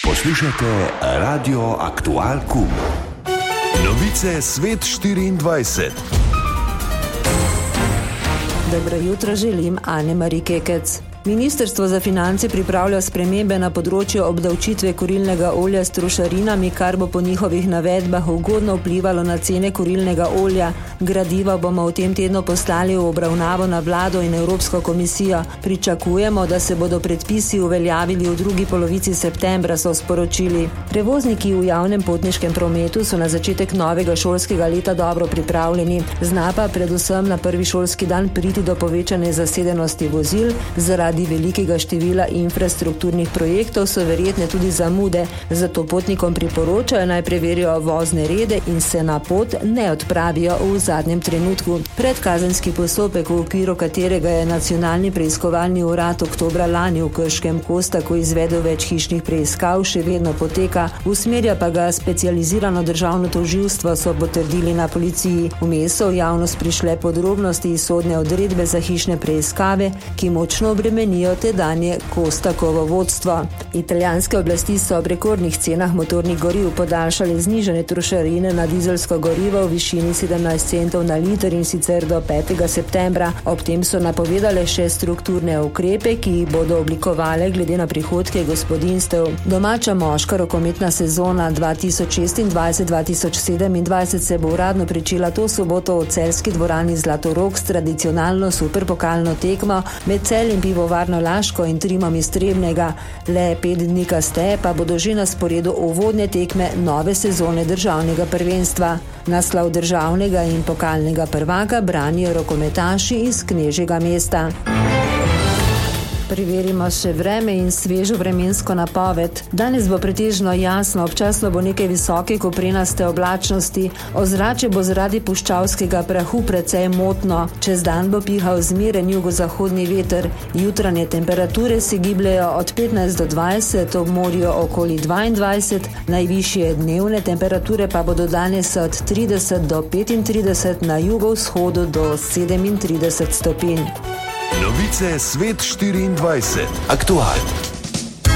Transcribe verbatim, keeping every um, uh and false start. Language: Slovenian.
Poslušajte Radio Aktual Kum. Novice Svet štiriindvajset. Dobro jutro želim, Ane-Mari Kekec. Ministrstvo za finance pripravlja spremembe na področju obdavčitve kurilnega olja s trošarinami, kar bo po njihovih navedbah ugodno vplivalo na cene kurilnega olja. Gradiva bomo v tem tednu poslali v obravnavo na vlado in Evropsko komisijo. Pričakujemo, da se bodo predpisi uveljavili v drugi polovici septembra, so sporočili. Prevozniki v javnem potniškem prometu so na začetek novega šolskega leta dobro pripravljeni. Zna pa predvsem na prvi šolski dan priti do povečane zasedenosti vozil. Zaradi velikega števila infrastrukturnih projektov so verjetne tudi zamude, zato potnikom priporočajo naj preverijo vozne rede in se na pot ne odpravijo v zadnjem trenutku. Predkazenski postopek, v okviru katerega je Nacionalni preiskovalni urad oktobra lani v Krškem Kostaku izvedel več hišnih preiskav, še vedno poteka, usmerja pa ga specializirano državno tožilstvo, so potrdili na policiji. Vmes so v javnost prišle podrobnosti iz sodne odredbe za hišne preiskave, ki močno bremenijo tedanje Kostakovo vodstvo. Italijanske oblasti so ob rekordnih cenah motornih goriv podaljšali znižane trošarine na dizelsko gorivo v višini sedemnajst centov na liter in sicer do petega septembra. Ob tem so napovedale še strukturne ukrepe, ki jih bodo oblikovale glede na prihodke gospodinjstev. Domača moška rokometna sezona dva tisoč šestindvajset dva tisoč sedemindvajset se bo uradno pričela to soboto v celjski dvorani Zlatorog s tradicionalno superpokalno tekmo med Celjem Pivovarno Laško in Trimom iz Trebnjega. Le pet dni kasneje pa bodo že na sporedu uvodne tekme nove sezone državnega prvenstva. Naslov državnega in pokalnega prvaka branijo rokometaši iz Knežjega mesta. Preverimo še vreme in svežo vremensko napoved. Danes bo pretežno jasno, občasno bo nekaj visoke koprenaste oblačnosti. Ozračje bo zaradi puščavskega prahu precej motno. Čez dan bo pihal zmeren jugozahodni veter. Jutranje temperature se gibljejo od petnajst do dvajset, ob morju okoli dvaindvajset, najvišje dnevne temperature pa bodo danes od trideset do petintrideset, na jugovzhodu do sedemintrideset stopinj. Novice Svet štiriindvajset. Aktual.